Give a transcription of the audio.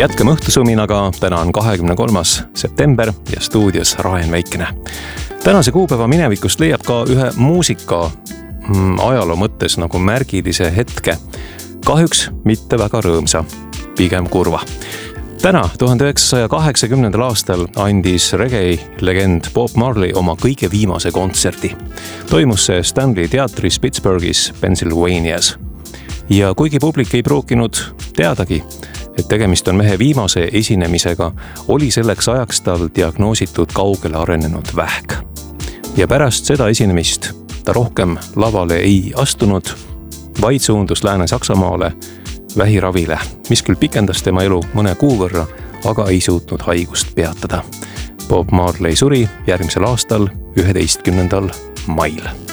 Jätkame õhtusuminaga, täna on 23. september ja stuudios Raen Väikene. Tänase kuupäeva minevikust leiab ka ühe muusika ajaloo mõttes nagu märgilise hetke. Kahjuks mitte väga rõõmsa, pigem kurva. Täna 1980. aastal andis reggae legend Bob Marley oma kõige viimase kontserti. Toimus see Stanley teatris Pittsburghis, Pennsylvanias. Ja kuigi publik ei pruukinud teadagi, et tegemist on mehe viimase esinemisega, oli selleks ajaks tal diagnoositud kaugele arenenud vähk. Ja pärast seda esinemist ta rohkem lavale ei astunud, vaid suundus Lääne-Saksamaale vähiravile, mis küll pikendas tema elu mõne kuu võrra, aga ei suutnud haigust peatada. Bob Marley suri järgmisel aastal 11. mail.